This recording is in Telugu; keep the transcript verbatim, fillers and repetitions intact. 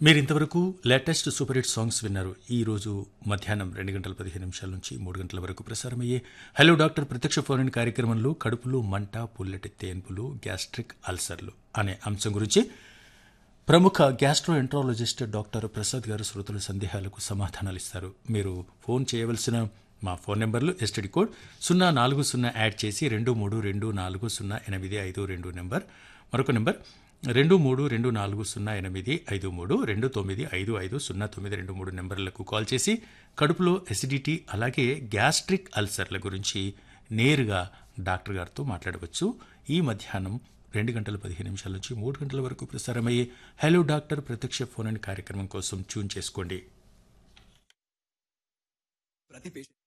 మీరు ఇంతవరకు లేటెస్ట్ సూపర్ హిట్ సాంగ్స్ విన్నారు. ఈ రోజు మధ్యాహ్నం రెండు గంటల పదిహేను నిమిషాల నుంచి మూడు గంటల వరకు ప్రసారమయ్యే హలో డాక్టర్ ప్రత్యక్ష ఫోన్ ఇన్ కార్యక్రమంలో కడుపులో మంట, పుల్లటి తేన్పులు, గ్యాస్ట్రిక్ అల్సర్లు అనే అంశం గురించి ప్రముఖ గ్యాస్ట్రో ఎంట్రాలజిస్ట్ డాక్టర్ ప్రసాద్ గారు శ్రోతల సందేహాలకు సమాధానాలు ఇస్తారు. మీరు ఫోన్ చేయవలసిన మా ఫోన్ నెంబర్లు ఎస్టీడీ కోడ్ సున్నా నాలుగు సున్నా యాడ్ చేసి రెండు మూడు రెండు నాలుగు సున్నా ఎనిమిది ఐదు రెండు నెంబర్, మరొక నెంబర్ రెండు మూడు రెండు నాలుగు సున్నా ఎనిమిది ఐదు మూడు రెండు తొమ్మిది ఐదు ఐదు సున్నా తొమ్మిది రెండు మూడు నెంబర్లకు కాల్ చేసి కడుపులో ఎసిడిటీ అలాగే గ్యాస్ట్రిక్ అల్సర్ల గురించి నేరుగా డాక్టర్ గారితో మాట్లాడవచ్చు. ఈ మధ్యాహ్నం రెండు గంటల పదిహేను నిమిషాల నుంచి మూడు గంటల వరకు ప్రసారమయ్యే హలో డాక్టర్ ప్రత్యక్ష ఫోన్ ఇన్ కార్యక్రమం కోసం ట్యూన్ చేసుకోండి.